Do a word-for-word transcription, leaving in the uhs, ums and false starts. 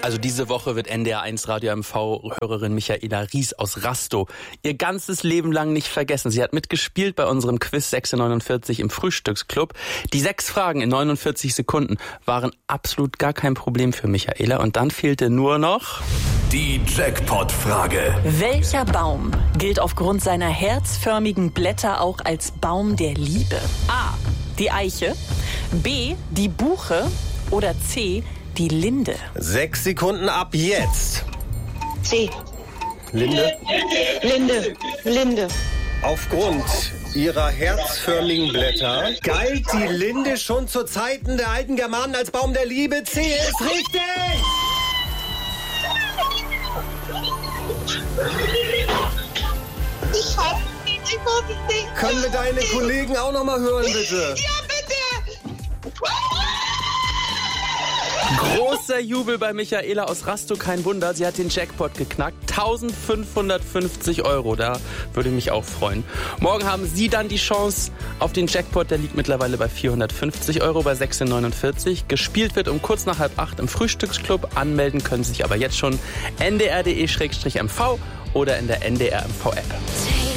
Also diese Woche wird N D R eins Radio M V-Hörerin Michaela Ries aus Rastow ihr ganzes Leben lang nicht vergessen. Sie hat mitgespielt bei unserem Quiz sechs neunundvierzig im Frühstücksclub. Die sechs Fragen in neunundvierzig Sekunden waren absolut gar kein Problem für Michaela. Und dann fehlte nur noch die Jackpot-Frage. Welcher Baum gilt aufgrund seiner herzförmigen Blätter auch als Baum der Liebe? A. Die Eiche, B. die Buche oder C. die Linde. Sechs Sekunden ab jetzt. C. Linde? Linde. Linde. Aufgrund ihrer herzförmigen Blätter galt die Linde schon zu Zeiten der alten Germanen als Baum der Liebe. C ist richtig! Ich hab ich hab nicht. Können wir deine Kollegen auch noch mal hören, bitte? Ja, bitte! großer Jubel bei Michaela aus Rastow, kein Wunder. Sie hat den Jackpot geknackt. eintausendfünfhundertfünfzig Euro, da würde mich auch freuen. Morgen haben Sie dann die Chance auf den Jackpot. Der liegt mittlerweile bei vierhundertfünfzig Euro bei sechzehn neunundvierzig. Gespielt wird um kurz nach halb acht im Frühstücksclub. Anmelden können Sie sich aber jetzt schon N D R punkt D E slash M V oder in der N D R M V App.